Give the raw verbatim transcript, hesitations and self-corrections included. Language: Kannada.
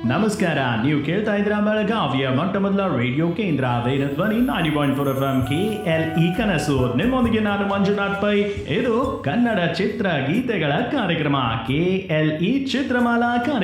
ನಮಸ್ಕಾರ, ನೀವು ಕೇಳ್ತಾ ಇದ್ರ ಬೆಳಗಾವಿಯ ಮೊಟ್ಟ ಮೊದಲ ರೇಡಿಯೋ ಕೇಂದ್ರ ವೇಣಧ್ವನಿ ನಾಡಿ point four F M K L E ಕನಸು. ನಿಮ್ಮೊಂದಿಗೆ ನಾನು ಮಂಜುನಾಥ್ ಪೈ. ಇದು ಕನ್ನಡ ಚಿತ್ರ ಗೀತೆಗಳ ಕಾರ್ಯಕ್ರಮ ಕೆ ಎಲ್ ಇ ಚಿತ್ರಮಾಲಾ ಕಾರ್ಯಕ್ರಮ.